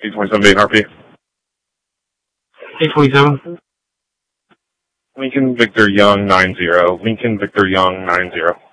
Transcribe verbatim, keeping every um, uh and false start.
eight twenty-seven Dayton R P. eight twenty-seven. Lincoln Victor Young nine zero. Lincoln Victor Young nine zero.